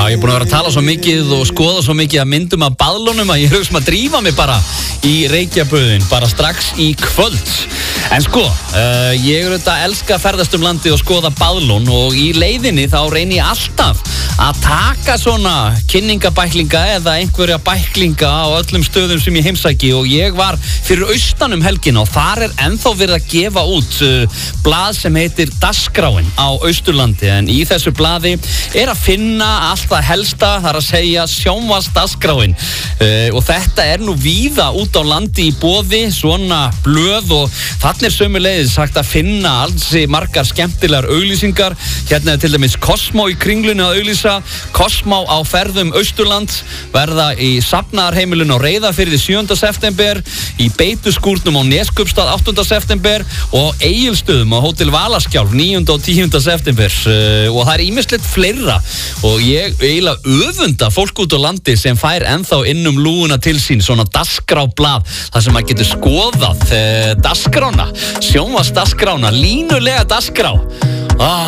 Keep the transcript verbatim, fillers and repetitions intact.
ég er búin að vera að tala svo mikið og skoða svo mikið að myndum af baðlunum að ég hugsa maður að drífa mig bara í Reykjaböðin, bara strax í kvöld. En sko, uh, ég er auðvitað að elska að ferðast um landið og skoða baðlun og í leiðinni þá reyni ég alltaf að taka svona kynningabæklinga eða einhverja bæklinga á öllum stöðum sem ég heimsæki og ég var fyrir austan um helgina og þar er ennþá verið að gefa út uh, blað sem heitir Dagskráin á Austurlandi, en í þessu blaði er að finna allt það helsta, það er að segja sjónvarpsdagskráin uh, og þetta er nú víða út á landi í boði, svona blöð og þannig er sömuleiðis sagt að finna alls margar skemmtilegar auglýsingar. Hérna er til dæmis Cosmo í Kringlunni að auglýsa, Cosmo á ferðum Austurland, verða í safnaðarheimilinu á Reyðarfirði sjöunda september, í Beituskúrnum á Neskupstað áttunda september og Egilsstöðum á Hótel Valaskjálf níunda og tíunda september uh, og það er ýmislegt fleira og ég eiginlega öfunda fólk út á landi sem fær ennþá inn um lúguna til sín svona dagskráblað þar sem maður getur skoðað uh, dagskrána, sjónvarpsdagskrána, línulega dagskrá. Ah,